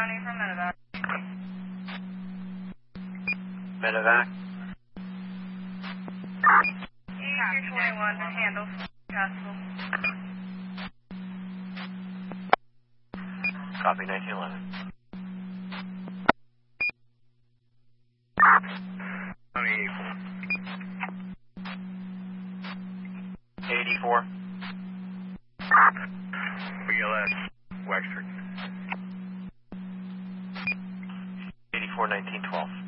County for medevac. Medevac? E221 to handle Castle. Copy 1911. 84. BLS, Wexford. 84 1912.